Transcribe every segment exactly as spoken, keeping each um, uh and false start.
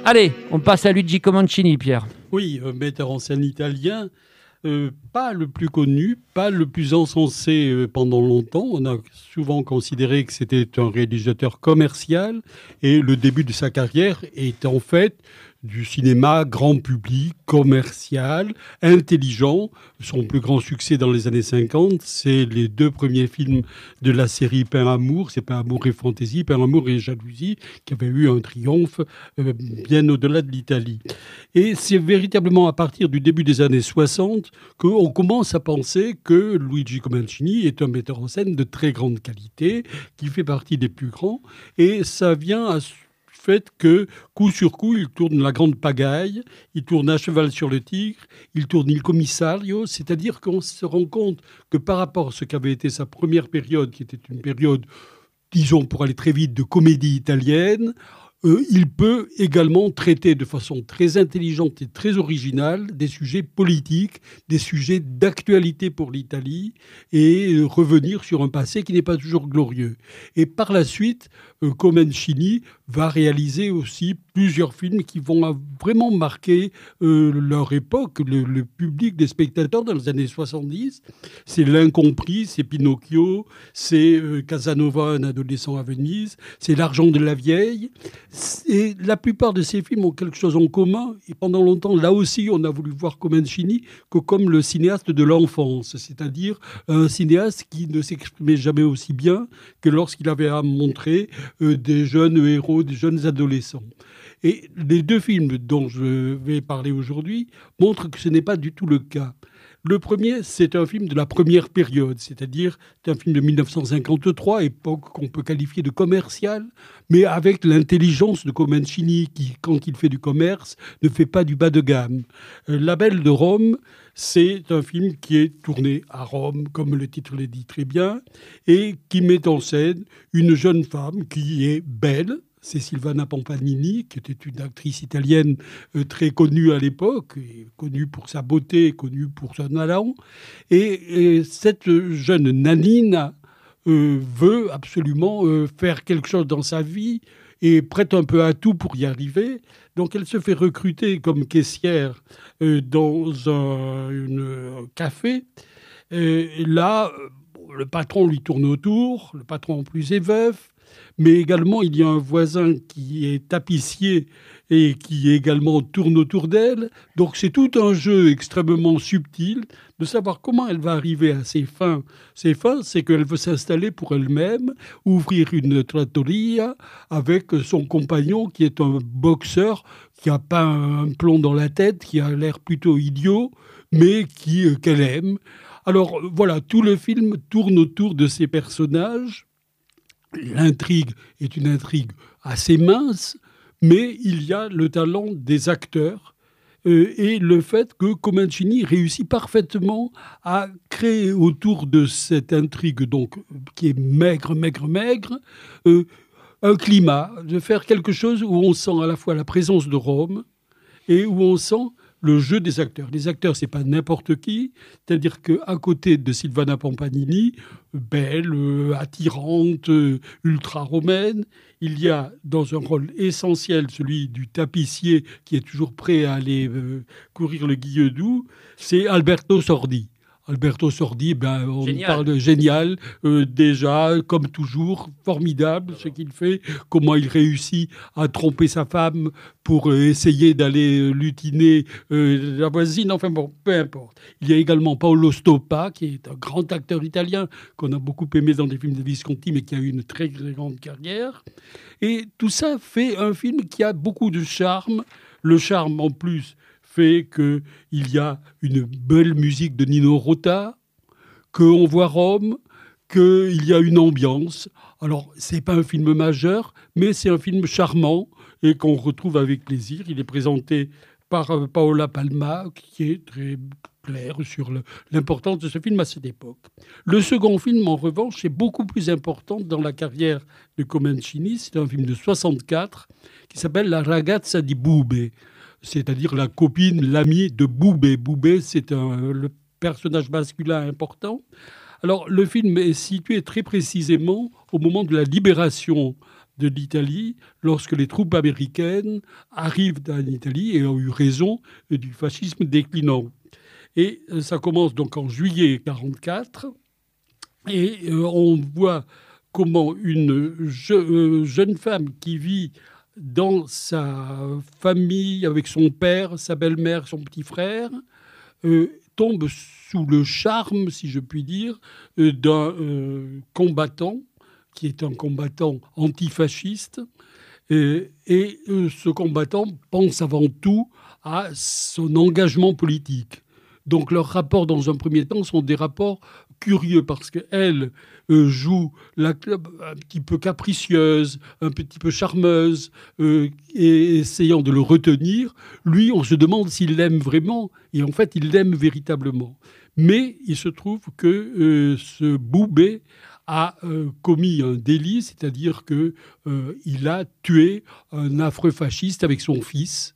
Allez, on passe à Luigi Comencini, Pierre. Oui, un metteur en scène italien, euh, pas le plus connu, pas le plus encensé euh, pendant longtemps. On a souvent considéré que c'était un réalisateur commercial et le début de sa carrière est en fait du cinéma grand public, commercial, intelligent. Son plus grand succès dans les années cinquante, c'est les deux premiers films de la série Pain Amour. C'est Pain Amour et Fantaisie, Pain Amour et Jalousie, qui avait eu un triomphe euh, bien au-delà de l'Italie. Et c'est véritablement à partir du début des années soixante qu'on commence à penser que Luigi Comencini est un metteur en scène de très grande qualité, qui fait partie des plus grands. Et ça vient à fait que, coup sur coup, il tourne La Grande Pagaille, il tourne À Cheval sur le Tigre, il tourne Il Commissario, c'est-à-dire qu'on se rend compte que par rapport à ce qu'avait été sa première période, qui était une période, disons pour aller très vite, de comédie italienne, euh, il peut également traiter de façon très intelligente et très originale des sujets politiques, des sujets d'actualité pour l'Italie, et euh, revenir sur un passé qui n'est pas toujours glorieux. Et par la suite, euh, Comencini va réaliser aussi plusieurs films qui vont vraiment marquer euh, leur époque, le, le public des spectateurs dans les années soixante-dix. C'est L'Incompris, c'est Pinocchio, c'est euh, Casanova, un adolescent à Venise, c'est L'Argent de la Vieille. Et la plupart de ces films ont quelque chose en commun. Et pendant longtemps, là aussi, on a voulu voir Comencini que comme le cinéaste de l'enfance, c'est-à-dire un cinéaste qui ne s'exprimait jamais aussi bien que lorsqu'il avait à montrer euh, des jeunes héros, des jeunes adolescents. Et les deux films dont je vais parler aujourd'hui montrent que ce n'est pas du tout le cas. Le premier, c'est un film de la première période, c'est-à-dire c'est un film de dix-neuf cent cinquante-trois, époque qu'on peut qualifier de commerciale, mais avec l'intelligence de Comencini qui, quand il fait du commerce, ne fait pas du bas de gamme. Euh, La Belle de Rome, c'est un film qui est tourné à Rome, comme le titre le dit très bien, et qui met en scène une jeune femme qui est belle. C'est Silvana Pampanini, qui était une actrice italienne euh, très connue à l'époque, et connue pour sa beauté, connue pour son talent. Et, et cette jeune Nanina euh, veut absolument euh, faire quelque chose dans sa vie et prête un peu à tout pour y arriver. Donc elle se fait recruter comme caissière euh, dans un une, café. Et là, le patron lui tourne autour, le patron en plus est veuf. Mais également, il y a un voisin qui est tapissier et qui également tourne autour d'elle. Donc c'est tout un jeu extrêmement subtil de savoir comment elle va arriver à ses fins. Ses fins, c'est qu'elle veut s'installer pour elle-même, ouvrir une trattoria avec son compagnon qui est un boxeur, qui n'a pas un plomb dans la tête, qui a l'air plutôt idiot, mais qui, euh, qu'elle aime. Alors voilà, tout le film tourne autour de ces personnages. L'intrigue est une intrigue assez mince, mais il y a le talent des acteurs euh, et le fait que Comencini réussit parfaitement à créer autour de cette intrigue, donc qui est maigre, maigre, maigre, euh, un climat, de faire quelque chose où on sent à la fois la présence de Rome et où on sent le jeu des acteurs. Les acteurs, c'est pas n'importe qui. C'est-à-dire qu'à côté de Silvana Pampanini, belle, euh, attirante, euh, ultra-romaine, il y a dans un rôle essentiel celui du tapissier qui est toujours prêt à aller euh, courir le guilledou, c'est Alberto Sordi. Alberto Sordi, ben, on Génial. parle de génial, euh, déjà, comme toujours, formidable ce qu'il fait, comment il réussit à tromper sa femme pour euh, essayer d'aller euh, lutiner euh, la voisine, enfin bon, peu importe. Il y a également Paolo Stoppa, qui est un grand acteur italien qu'on a beaucoup aimé dans des films de Visconti, mais qui a eu une très, très grande carrière. Et tout ça fait un film qui a beaucoup de charme. Le charme, en plus, fait qu'il y a une belle musique de Nino Rota, qu'on voit Rome, qu'il y a une ambiance. Alors, ce n'est pas un film majeur, mais c'est un film charmant et qu'on retrouve avec plaisir. Il est présenté par Paola Palma, qui est très clair sur le, l'importance de ce film à cette époque. Le second film, en revanche, est beaucoup plus important dans la carrière de Comencini. C'est un film de soixante-quatre qui s'appelle La ragazza di Bube, c'est-à-dire la copine, l'amie de Boubé. Boubé, c'est un, le personnage masculin important. Alors, le film est situé très précisément au moment de la libération de l'Italie lorsque les troupes américaines arrivent en Italie et ont eu raison du fascisme déclinant. Et ça commence donc en juillet mille neuf cent quarante-quatre et euh, on voit comment une je, euh, jeune femme qui vit dans sa famille avec son père, sa belle-mère, son petit frère, euh, tombe sous le charme, si je puis dire, euh, d'un euh, combattant qui est un combattant antifasciste. Euh, et euh, ce combattant pense avant tout à son engagement politique. Donc leurs rapports, dans un premier temps, sont des rapports curieux parce qu'elle euh, joue la, un petit peu capricieuse, un petit peu charmeuse, euh, et essayant de le retenir. Lui, on se demande s'il l'aime vraiment, et en fait, il l'aime véritablement. Mais il se trouve que euh, ce Boubé a euh, commis un délit, c'est-à-dire qu'il euh, a tué un affreux fasciste avec son fils.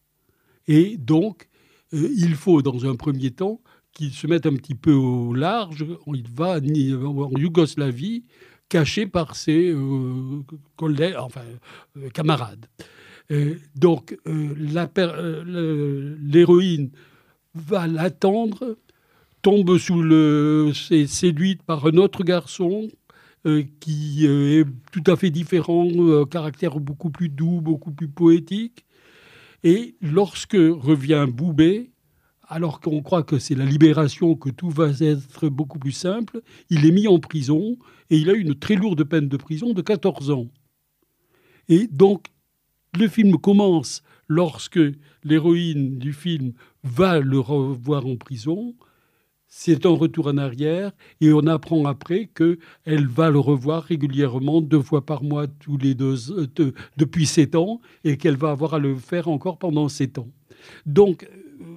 Et donc, euh, il faut, dans un premier temps, qu'il se mette un petit peu au large. Il va en Yougoslavie, caché par ses euh, collègues, enfin, euh, camarades. Euh, donc, euh, la, euh, l'héroïne va l'attendre, tombe sous le... c'est séduite par un autre garçon euh, qui euh, est tout à fait différent, euh, caractère beaucoup plus doux, beaucoup plus poétique. Et lorsque revient Boubé, alors qu'on croit que c'est la libération, que tout va être beaucoup plus simple, il est mis en prison et il a une très lourde peine de prison de quatorze ans. Et donc, le film commence lorsque l'héroïne du film va le revoir en prison. C'est un retour en arrière et on apprend après qu'elle va le revoir régulièrement, deux fois par mois, tous les deux, de, depuis sept ans, et qu'elle va avoir à le faire encore pendant sept ans. Donc,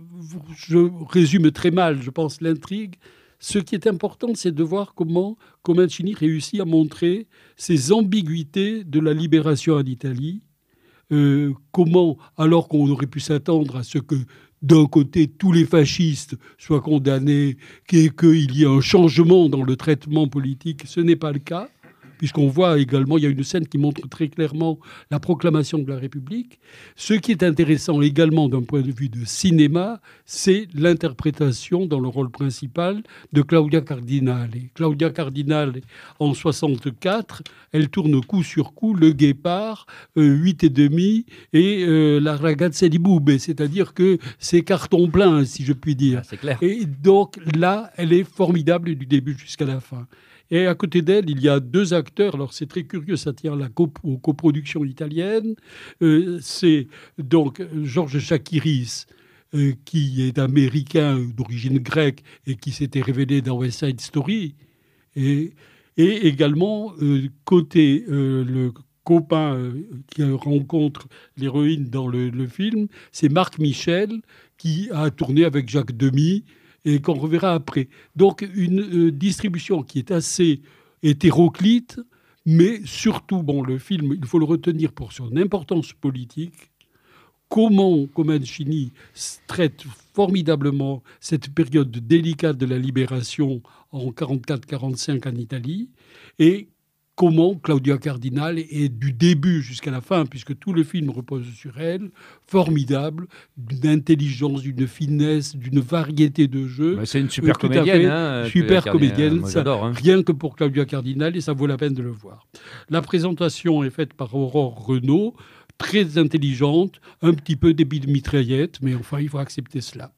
je résume très mal, je pense, l'intrigue. Ce qui est important, c'est de voir comment Comencini réussit à montrer ces ambiguïtés de la libération en Italie. Euh, comment, alors qu'on aurait pu s'attendre à ce que, d'un côté, tous les fascistes soient condamnés, et qu'il y ait un changement dans le traitement politique, ce n'est pas le cas, puisqu'on voit également, il y a une scène qui montre très clairement la proclamation de la République. Ce qui est intéressant également d'un point de vue de cinéma, c'est l'interprétation dans le rôle principal de Claudia Cardinale. Claudia Cardinale, en soixante-quatre, elle tourne coup sur coup Le Guépard, euh, huit et demi et euh, La Ragazza di Boubé, c'est-à-dire que c'est carton plein, si je puis dire. Ah, c'est clair. Et donc là, elle est formidable du début jusqu'à la fin. Et à côté d'elle, il y a deux acteurs. Alors, c'est très curieux, ça tient la cop- aux coproductions italiennes. Euh, c'est donc Georges Chakiris, euh, qui est américain d'origine grecque et qui s'était révélé dans West Side Story. Et, et également, euh, côté euh, le copain euh, qui rencontre l'héroïne dans le, le film, c'est Marc Michel, qui a tourné avec Jacques Demy, et qu'on reverra après. Donc, une euh, distribution qui est assez hétéroclite, mais surtout, bon, le film, il faut le retenir pour son importance politique. Comment Comencini traite formidablement cette période délicate de la libération en quarante-quatre quarante-cinq en Italie, et comment Claudia Cardinale est du début jusqu'à la fin, puisque tout le film repose sur elle, formidable, d'une intelligence, d'une finesse, d'une variété de jeux. Bah, c'est une super euh, comédienne. Hein, super comédienne, moi, ça, j'adore, hein. Rien que pour Claudia Cardinale, et ça vaut la peine de le voir. La présentation est faite par Aurore Renaud, très intelligente, un petit peu débit de mitraillette, mais enfin, il faut accepter cela.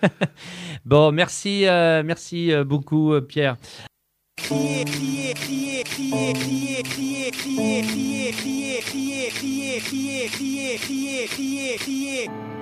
Bon, merci, euh, merci beaucoup, Pierre. Crier, crier, crier, crier, crier, crier, crier, crier, crier, crier, crier, crier, crier, crier, crier, crier.